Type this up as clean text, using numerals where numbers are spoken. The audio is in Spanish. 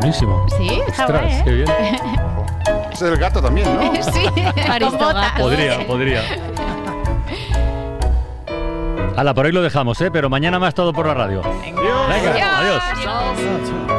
buenísimo. Sí, está Ostras, guay, ¿eh? qué bien. Ese es el gato también, ¿no? Sí, con botas. Podría. Hala, por hoy lo dejamos, pero mañana más todo por la radio. Adiós. Venga, adiós. Adiós.